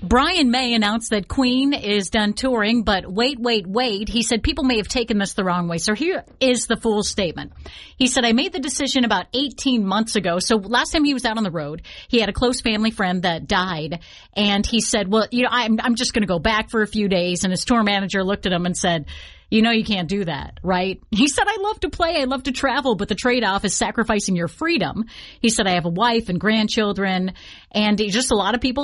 Brian May announced that Queen is done touring, but wait. He said people may have taken this the wrong way. So here is the full statement. He said, I made the decision about 18 months ago. So last time he was out on the road, he had a close family friend that died. And he said, well, I'm just going to go back for a few days. And his tour manager looked at him and said, you can't do that, right? He said, I love to play, I love to travel, but the trade-off is sacrificing your freedom. He said, I have a wife and grandchildren, and just a lot of people